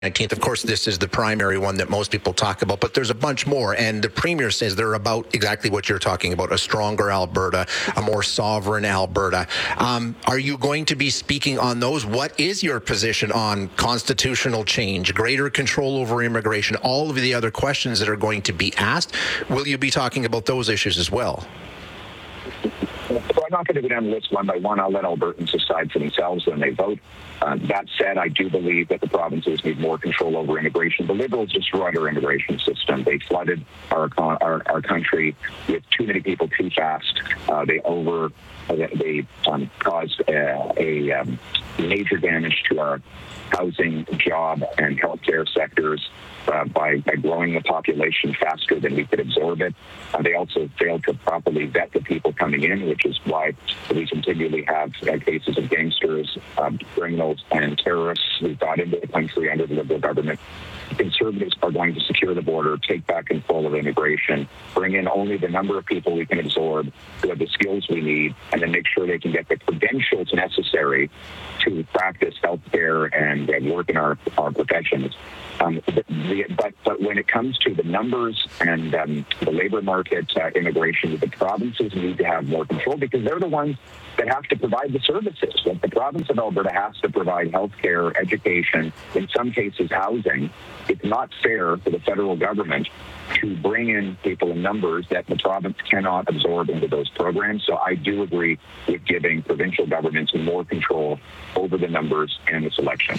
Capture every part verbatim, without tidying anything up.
nineteenth. Of course, this is the primary one that most people talk about, but there's a bunch more. And the Premier says they're about exactly what you're talking about, a stronger Alberta, a more sovereign Alberta. Um, are you going to be speaking on those? What is your position on constitutional change, greater control over immigration, all of the other questions that are going to be asked? Will you be talking about those issues as well? So I'm not going to go down the list one by one. I'll let Albertans decide for themselves when they vote. Uh, that said, I do believe that the provinces need more control over immigration. The Liberals destroyed our immigration system. They flooded our our, our country with too many people too fast. Uh, they over they um, caused uh, a um, major damage to our housing, job, and healthcare sectors. Uh, by, by growing the population faster than we could absorb it. Uh, they also failed to properly vet the people coming in, which is why we continually have uh, cases of gangsters, um, criminals, and terrorists who got into the country under the Liberal government. Conservatives are going to secure the border, take back control of immigration, bring in only the number of people we can absorb who have the skills we need, and then make sure they can get the credentials necessary to practice healthcare and, and work in our, our professions. Um, the, the, but, but when it comes to the numbers and um, the labor market uh, immigration, the provinces need to have more control because they're the ones that have to provide the services. Like the province of Alberta has to provide healthcare, education, in some cases housing. It's not fair for the federal government to bring in people in numbers that the province cannot absorb into those programs. So I do agree with giving provincial governments more control over the numbers and the selection.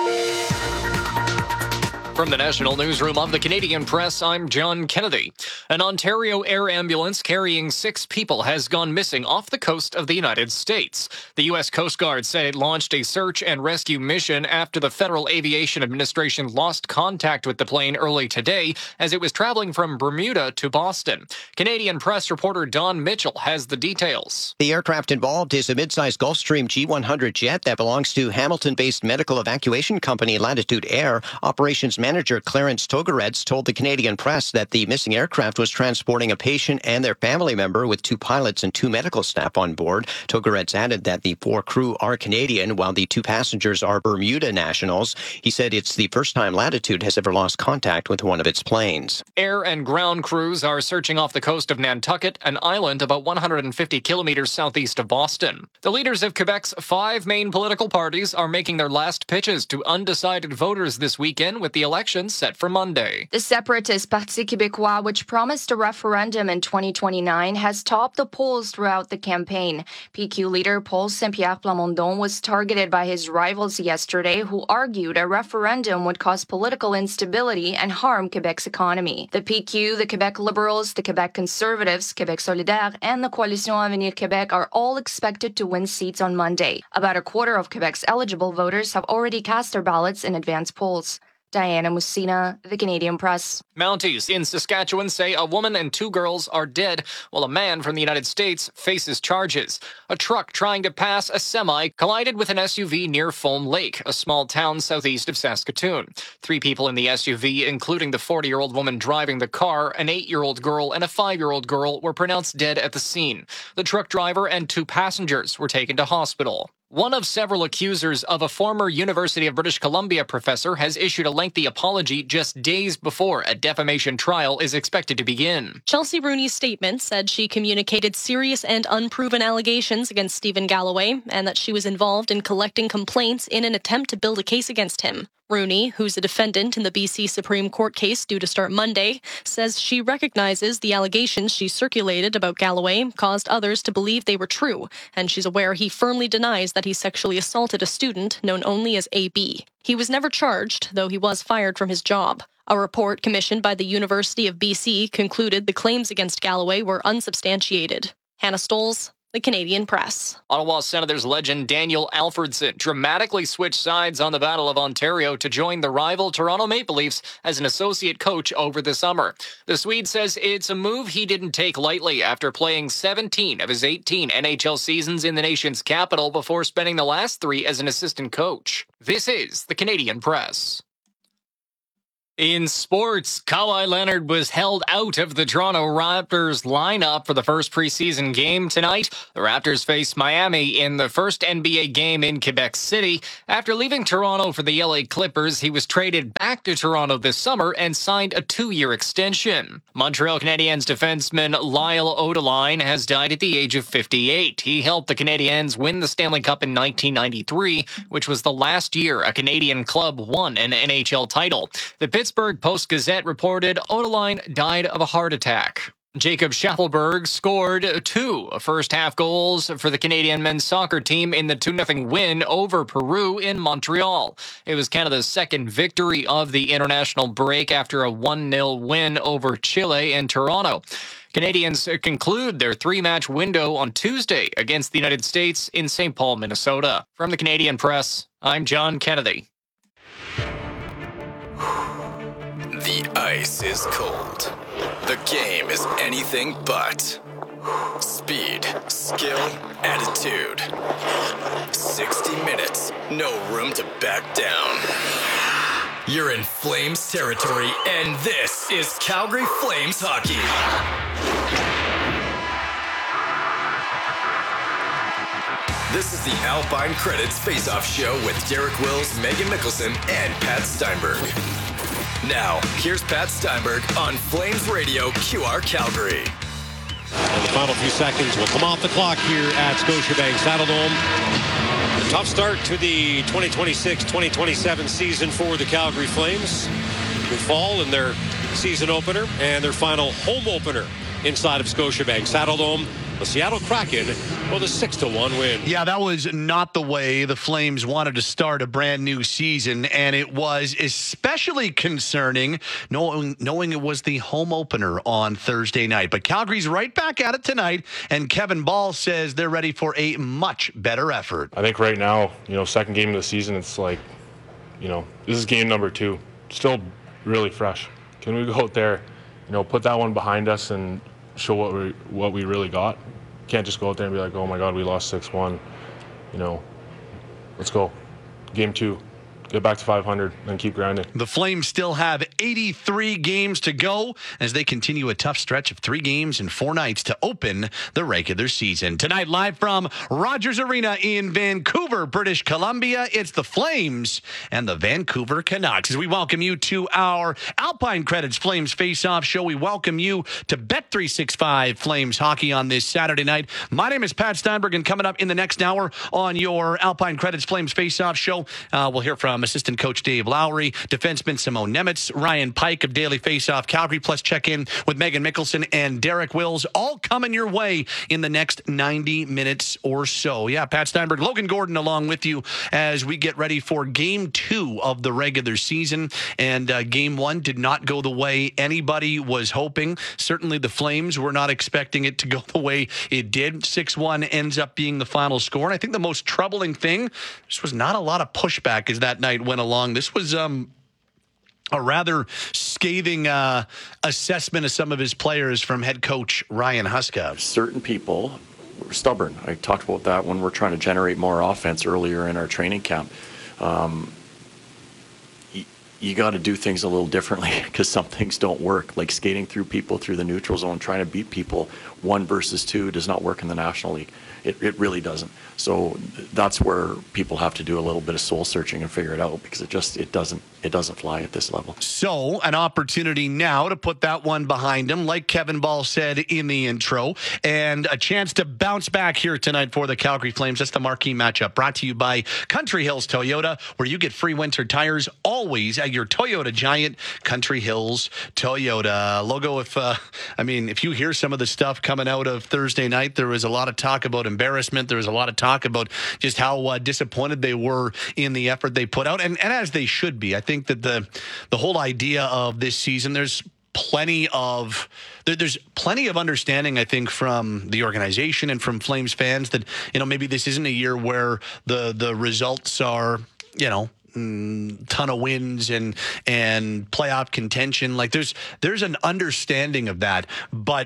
From the National Newsroom of the Canadian Press, I'm John Kennedy. An Ontario air ambulance carrying six people has gone missing off the coast of the United States. The U S Coast Guard said it launched a search and rescue mission after the Federal Aviation Administration lost contact with the plane early today as it was traveling from Bermuda to Boston. Canadian Press reporter Don Mitchell has the details. The aircraft involved is a mid-sized Gulfstream G one hundred jet that belongs to Hamilton-based medical evacuation company Latitude Air. Operations Manager Clarence Togaredz told the Canadian Press that the missing aircraft was transporting a patient and their family member with two pilots and two medical staff on board. Togaredz added that the four crew are Canadian while the two passengers are Bermuda nationals. He said it's the first time Latitude has ever lost contact with one of its planes. Air and ground crews are searching off the coast of Nantucket, an island about one hundred fifty kilometers southeast of Boston. The leaders of Quebec's five main political parties are making their last pitches to undecided voters this weekend with the election set for Monday. The separatist Parti Québécois, which promised a referendum in twenty twenty-nine, has topped the polls throughout the campaign. P Q leader Paul Saint-Pierre Plamondon was targeted by his rivals yesterday, who argued a referendum would cause political instability and harm Quebec's economy. The P Q, the Quebec Liberals, the Quebec Conservatives, Québec Solidaire, and the Coalition Avenir Québec are all expected to win seats on Monday. About a quarter of Quebec's eligible voters have already cast their ballots in advance polls. Diana Musina, The Canadian Press. Mounties in Saskatchewan say a woman and two girls are dead, while a man from the United States faces charges. A truck trying to pass a semi collided with an S U V near Foam Lake, a small town southeast of Saskatoon. Three people in the S U V, including the forty-year-old woman driving the car, an eight-year-old girl, and a five-year-old girl, were pronounced dead at the scene. The truck driver and two passengers were taken to hospital. One of several accusers of a former University of British Columbia professor has issued a lengthy apology just days before a defamation trial is expected to begin. Chelsea Rooney's statement said she communicated serious and unproven allegations against Stephen Galloway and that she was involved in collecting complaints in an attempt to build a case against him. Rooney, who's a defendant in the B C Supreme Court case due to start Monday, says she recognizes the allegations she circulated about Galloway caused others to believe they were true, and she's aware he firmly denies that he sexually assaulted a student known only as A B. He was never charged, though he was fired from his job. A report commissioned by the University of B C concluded the claims against Galloway were unsubstantiated. Hannah Stolz, The Canadian Press. Ottawa Senators legend Daniel Alfredson dramatically switched sides on the Battle of Ontario to join the rival Toronto Maple Leafs as an associate coach over the summer. The Swede says it's a move he didn't take lightly after playing seventeen of his eighteen N H L seasons in the nation's capital before spending the last three as an assistant coach. This is The Canadian Press. In sports, Kawhi Leonard was held out of the Toronto Raptors lineup for the first preseason game tonight. The Raptors face Miami in the first N B A game in Quebec City. After leaving Toronto for the L A Clippers, he was traded back to Toronto this summer and signed a two-year extension. Montreal Canadiens defenseman Lyle Odeline has died at the age of fifty-eight. He helped the Canadiens win the Stanley Cup in nineteen ninety-three, which was the last year a Canadian club won an N H L title. The Pittsburgh Post-Gazette reported Odeline died of a heart attack. Jacob Schaffelberg scored two first-half goals for the Canadian men's soccer team in the two nothing win over Peru in Montreal. It was Canada's second victory of the international break after a one nil win over Chile in Toronto. Canadians conclude their three-match window on Tuesday against the United States in Saint Paul, Minnesota. From the Canadian Press, I'm John Kennedy. The ice is cold. The game is anything but. Speed, skill, attitude. sixty minutes, no room to back down. You're in Flames territory, and this is Calgary Flames hockey. This is the Alpine Credits Face-Off Show with Derek Wills, Megan Mickelson, and Pat Steinberg. Now, here's Pat Steinberg on Flames Radio Q R Calgary. And the final few seconds will come off the clock here at Scotiabank Saddledome. A tough start to the twenty twenty-six twenty twenty-seven season for the Calgary Flames, who fall in their season opener and their final home opener inside of Scotiabank Saddledome. The Seattle Kraken with a six to one win. Yeah, that was not the way the Flames wanted to start a brand new season, and it was especially concerning knowing, knowing it was the home opener on Thursday night. But Calgary's right back at it tonight, and Kevin Ball says they're ready for a much better effort. I think right now, you know, second game of the season, it's like, you know, this is game number two. Still really fresh. Can we go out there, you know, put that one behind us and show what we what we really got? Can't just go out there and be like, oh my God, we lost six one. You know, let's go. Game two. Get back to five hundred and keep grinding. The Flames still have eighty-three games to go as they continue a tough stretch of three games and four nights to open the regular season. Tonight, live from Rogers Arena in Vancouver, British Columbia, it's the Flames and the Vancouver Canucks. As we welcome you to our Alpine Credits Flames Face-Off show, we welcome you to Bet three sixty-five Flames Hockey on this Saturday night. My name is Pat Steinberg, and coming up in the next hour on your Alpine Credits Flames Face-Off show, uh, we'll hear from assistant coach Dave Lowry, defenseman Simone Nemitz, Ryan Pike of Daily Faceoff Calgary, plus check in with Megan Mickelson and Derek Wills, all coming your way in the next ninety minutes or so. Yeah, Pat Steinberg, Logan Gordon along with you as we get ready for game two of the regular season. And uh, game one did not go the way anybody was hoping. Certainly the Flames were not expecting it to go the way it did. six one ends up being the final score. And I think the most troubling thing, this was not a lot of pushback as that night went along. This was um, a rather scathing uh, assessment of some of his players from head coach Ryan Huska. Certain people were stubborn. I talked about that when we're trying to generate more offense earlier in our training camp. Um, y- you got to do things a little differently because some things don't work. Like skating through people through the neutral zone, trying to beat people one versus two does not work in the National League. It, it really doesn't. So that's where people have to do a little bit of soul searching and figure it out, because it just it doesn't it doesn't fly at this level. So an opportunity now to put that one behind him, like Kevin Ball said in the intro, and a chance to bounce back here tonight for the Calgary Flames. That's the marquee matchup brought to you by Country Hills Toyota, where you get free winter tires always at your Toyota Giant. Country Hills Toyota. Logo, if uh, I mean, if you hear some of the stuff coming out of Thursday night, there was a lot of talk about embarrassment. There was a lot of talk about just how uh, disappointed they were in the effort they put out, and, and as they should be. I think that the the whole idea of this season, there's plenty of there, there's plenty of understanding, I think, from the organization and from Flames fans that, you know, maybe this isn't a year where the the results are, you know, ton of wins and and playoff contention. Like there's there's an understanding of that, but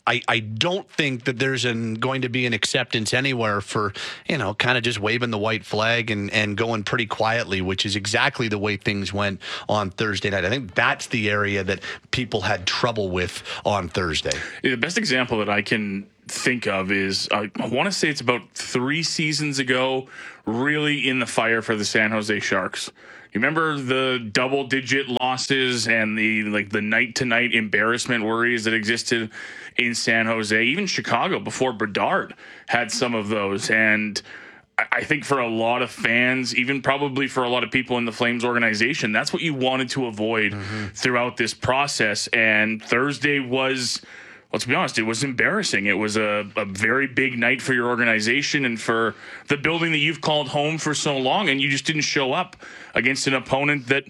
I, I don't think that there's an, going to be an acceptance anywhere for, you know, kind of just waving the white flag and, and going pretty quietly, which is exactly the way things went on Thursday night. I think that's the area that people had trouble with on Thursday. The best example that I can think of is, uh, I want to say it's about three seasons ago, really in the fire for the San Jose Sharks. You remember the double-digit losses and the like the night-to-night embarrassment worries that existed in San Jose? Even Chicago before Bedard had some of those. And I think for a lot of fans, even probably for a lot of people in the Flames organization, that's what you wanted to avoid mm-hmm. throughout this process. And Thursday was, let's be honest, it was embarrassing. It was a, a very big night for your organization and for the building that you've called home for so long, and you just didn't show up against an opponent that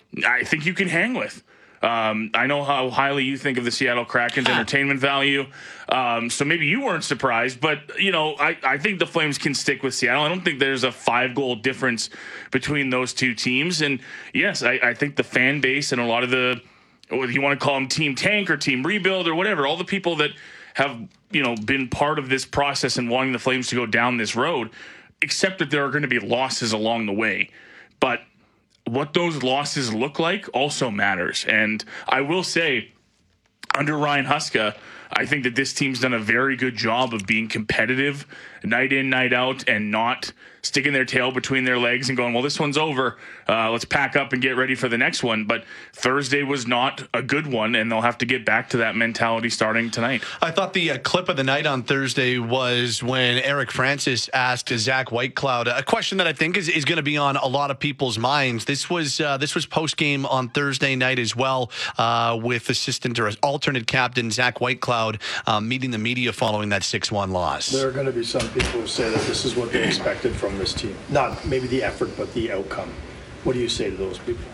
I think you can hang with. Um, I know how highly you think of the Seattle Kraken's ah. entertainment value, um, so maybe you weren't surprised, but, you know, I, I think the Flames can stick with Seattle. I don't think there's a five-goal difference between those two teams, and yes, I, I think the fan base and a lot of the, whether you want to call them Team Tank or Team Rebuild or whatever, all the people that have, you know, been part of this process and wanting the Flames to go down this road, accept that there are going to be losses along the way. But what those losses look like also matters. And I will say, under Ryan Huska, I think that this team's done a very good job of being competitive night in, night out, and not sticking their tail between their legs and going, well, this one's over. Uh, let's pack up and get ready for the next one. But Thursday was not a good one, and they'll have to get back to that mentality starting tonight. I thought the uh, clip of the night on Thursday was when Eric Francis asked Zach Whitecloud a question that I think is, is going to be on a lot of people's minds. This was uh, this was post-game on Thursday night as well, uh, with assistant or alternate captain Zach Whitecloud um, meeting the media following that six one loss. There are going to be some people who say that this is what they expected from this team. Not maybe the effort, but the outcome. What do you say to those people?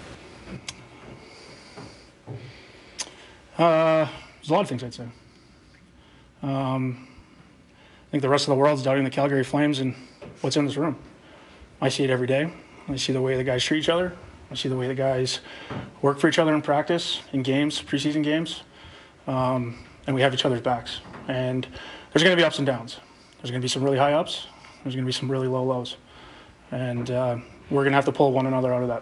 Uh, there's a lot of things I'd say. Um, I think the rest of the world's doubting the Calgary Flames and what's in this room. I see it every day. I see the way the guys treat each other. I see the way the guys work for each other in practice, in games, preseason games. Um, and we have each other's backs. And there's going to be ups and downs. There's going to be some really high ups. There's going to be some really low lows. And uh, we're going to have to pull one another out of that.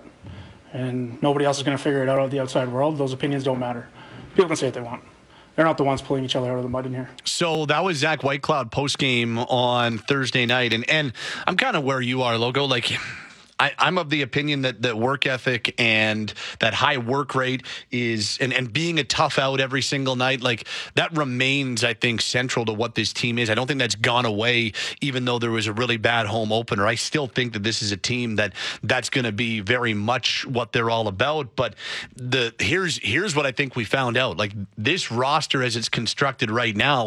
And nobody else is going to figure it out out of the outside world. Those opinions don't matter. People can say what they want. They're not the ones pulling each other out of the mud in here. So that was Zach Whitecloud post-game on Thursday night. And, and I'm kind of where you are, Logo. Like, I, I'm of the opinion that, that work ethic and that high work rate is, and, and being a tough out every single night, like that remains, I think, central to what this team is. I don't think that's gone away, even though there was a really bad home opener. I still think that this is a team that that's going to be very much what they're all about. But the here's here's what I think we found out. Like, this roster as it's constructed right now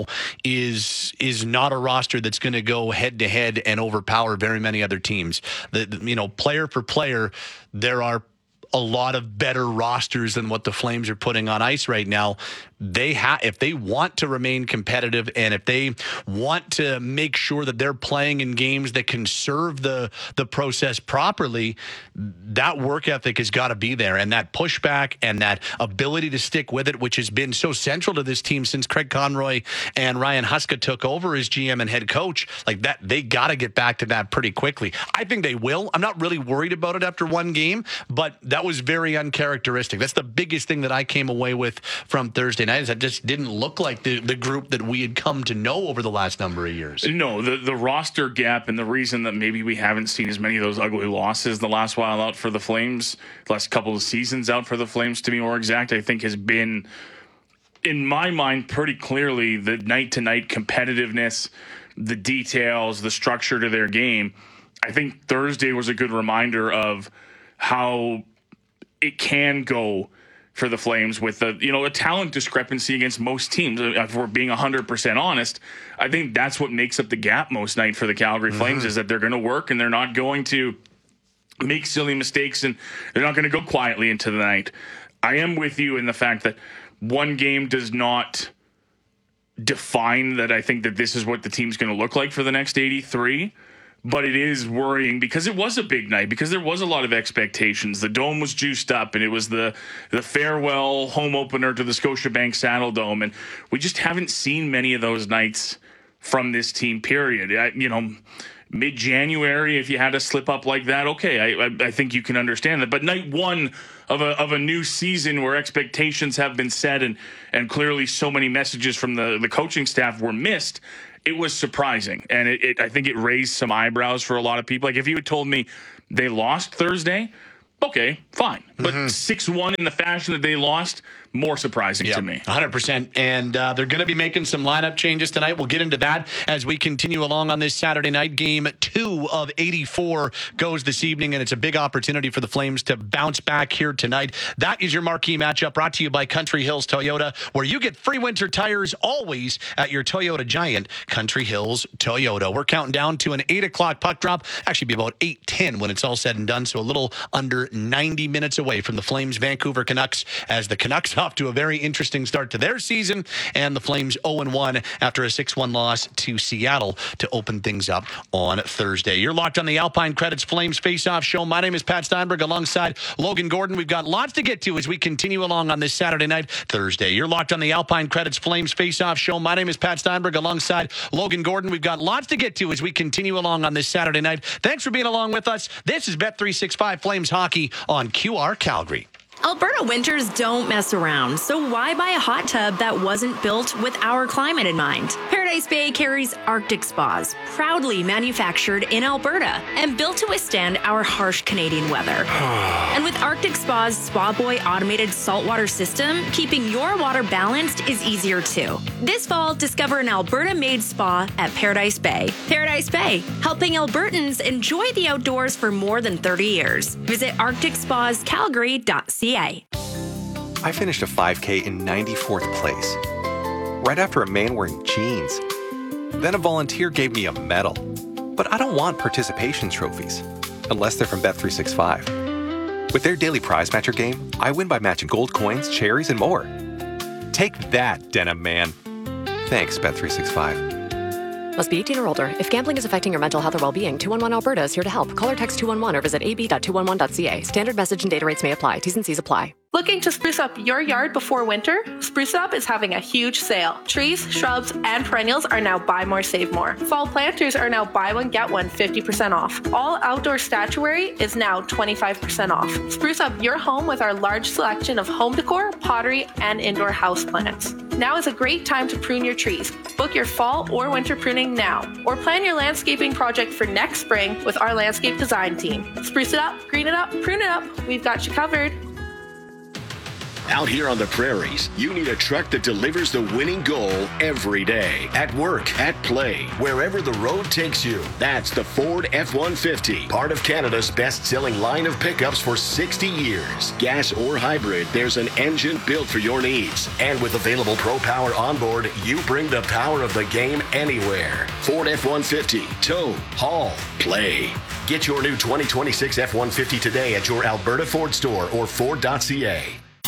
is is not a roster that's going to go head to head and overpower very many other teams. The, the you know. Player for player, there are a lot of better rosters than what the Flames are putting on ice right now. They have, if they want to remain competitive and if they want to make sure that they're playing in games that can serve the the process properly, that work ethic has got to be there, and that pushback and that ability to stick with it, which has been so central to this team since Craig Conroy and Ryan Huska took over as G M and head coach. Like that, they got to get back to that pretty quickly. I think they will. I'm not really worried about it after one game, but that was very uncharacteristic. That's the biggest thing that I came away with from Thursday night, is that just didn't look like the, the group that we had come to know over the last number of years. No, the, the roster gap and the reason that maybe we haven't seen as many of those ugly losses the last while out for the Flames, the last couple of seasons out for the Flames, to be more exact, I think has been, in my mind, pretty clearly the night-to-night competitiveness, the details, the structure to their game. I think Thursday was a good reminder of how it can go for the Flames with a, you know, a talent discrepancy against most teams. If we're being one hundred percent honest, I think that's what makes up the gap most night for the Calgary mm-hmm. Flames, is that they're going to work and they're not going to make silly mistakes and they're not going to go quietly into the night. I am with you in the fact that one game does not define that I think that this is what the team's going to look like for the next eighty-three. but it is worrying because it was a big night, because there was a lot of expectations. The Dome was juiced up, and it was the the farewell home opener to the Scotiabank Saddle Dome, and we just haven't seen many of those nights from this team, period. I, you know, mid-January, if you had to slip up like that, okay, I, I, I think you can understand that. But night one of a of a new season where expectations have been set and, and clearly so many messages from the, the coaching staff were missed, it was surprising. And it, it I think it raised some eyebrows for a lot of people. Like, if you had told me they lost Thursday, okay, fine. But mm-hmm. six one in the fashion that they lost, more surprising yep, to me. one hundred percent. And uh, they're going to be making some lineup changes tonight. We'll get into that as we continue along on this Saturday night. Game two of eighty-four goes this evening, and it's a big opportunity for the Flames to bounce back here tonight. That is your marquee matchup, brought to you by Country Hills Toyota, where you get free winter tires always at your Toyota giant, Country Hills Toyota. We're counting down to an eight o'clock puck drop. Actually be about eight ten when it's all said and done, so a little under ninety minutes away from the Flames Vancouver Canucks, as the Canucks off to a very interesting start to their season, and the Flames oh and one after a six one loss to Seattle to open things up on Thursday. You're locked on the Alpine Credits Flames Face-Off Show. My name is Pat Steinberg alongside Logan Gordon. We've got lots to get to as we continue along on this Saturday night, Thursday. You're locked on the Alpine Credits Flames Face-Off Show. My name is Pat Steinberg alongside Logan Gordon. We've got lots to get to as we continue along on this Saturday night. Thanks for being along with us. This is Bet three sixty-five Flames Hockey on Q R Calgary. Alberta winters don't mess around, so why buy a hot tub that wasn't built with our climate in mind? Paradise Bay carries Arctic Spas, proudly manufactured in Alberta and built to withstand our harsh Canadian weather. And with Arctic Spa's Spa Boy automated saltwater system, keeping your water balanced is easier too. This fall, discover an Alberta-made spa at Paradise Bay. Paradise Bay, helping Albertans enjoy the outdoors for more than thirty years. Visit arctic spas calgary dot c a. I finished a five K in ninety-fourth place, right after a man wearing jeans. Then a volunteer gave me a medal. But I don't want participation trophies, unless they're from Bet three sixty-five. With their daily prize matcher game, I win by matching gold coins, cherries, and more. Take that, Denim Man. Thanks, Bet three sixty-five. Must be eighteen or older. If gambling is affecting your mental health or well-being, two one one Alberta is here to help. Call or text two one one or visit a b dot two one one dot c a. Standard message and data rates may apply. T's and C's apply. Looking to spruce up your yard before winter? Spruce Up is having a huge sale. Trees, shrubs, and perennials are now buy more, save more. Fall planters are now buy one, get one fifty percent off. All outdoor statuary is now twenty-five percent off. Spruce up your home with our large selection of home decor, pottery, and indoor houseplants. Now is a great time to prune your trees. Book your fall or winter pruning now, or plan your landscaping project for next spring with our landscape design team. Spruce it up, green it up, prune it up. We've got you covered. Out here on the prairies, you need a truck that delivers the winning goal every day. At work, at play, wherever the road takes you. That's the Ford F one fifty, part of Canada's best-selling line of pickups for sixty years. Gas or hybrid, there's an engine built for your needs. And with available Pro Power onboard, you bring the power of the game anywhere. Ford F one fifty, tow, haul, play. Get your new twenty twenty-six F one fifty today at your Alberta Ford store or ford dot c a.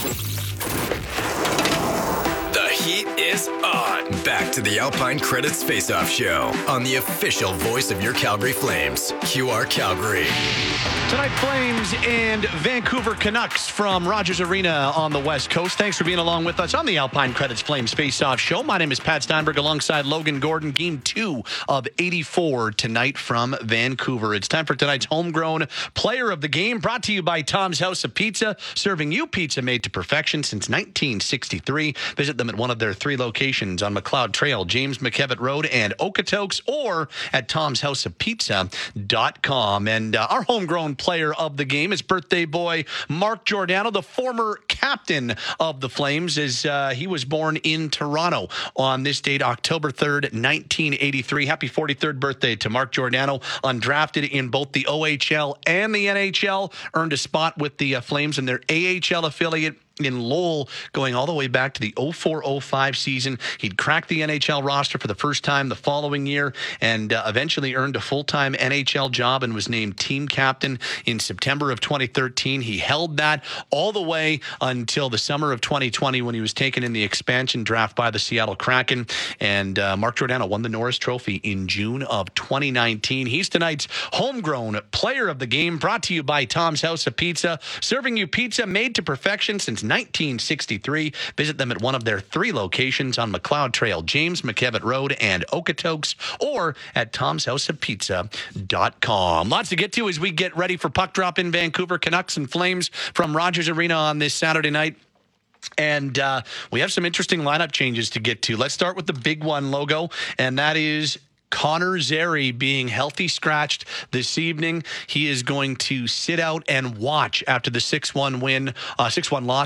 The heat is on. Back to the Alpine Credits Face-Off Show on the official voice of your Calgary Flames, Q R Calgary. Tonight, Flames and Vancouver Canucks from Rogers Arena on the West Coast. Thanks for being along with us on the Alpine Credits Flames Face-Off Show. My name is Pat Steinberg alongside Logan Gordon. Game two of eighty-four tonight from Vancouver. It's time for tonight's homegrown player of the game, brought to you by Tom's House of Pizza, serving you pizza made to perfection since nineteen sixty-three. Visit them at one of their three locations on McLeod Trail, James McKevitt Road, and Okotoks, or at toms house of pizza dot com. And uh, our homegrown player of the game is birthday boy Mark Giordano, the former captain of the Flames, as uh, he was born in Toronto on this date, October third, nineteen eighty-three. Happy forty-third birthday to Mark Giordano. Undrafted in both the O H L and the N H L, earned a spot with the uh, Flames in their A H L affiliate in Lowell going all the way back to the oh four oh five season. He'd cracked the N H L roster for the first time the following year and uh, eventually earned a full-time N H L job and was named team captain in September of twenty thirteen. He held that all the way until the summer of twenty twenty when he was taken in the expansion draft by the Seattle Kraken. And uh, Mark Giordano won the Norris Trophy in June of twenty nineteen. He's tonight's homegrown player of the game, brought to you by Tom's House of Pizza, serving you pizza made to perfection since nineteen sixty-three. Visit them at one of their three locations on McLeod Trail, James McKevitt Road, and Okotoks, or at toms house of pizza dot com. Lots to get to as we get ready for puck drop in Vancouver. Canucks and Flames from Rogers Arena on this Saturday night. And uh, we have some interesting lineup changes to get to. Let's start with the big one, Logo, and that is Connor Zary being healthy scratched this evening. He is going to sit out and watch after the six one win, uh, six one loss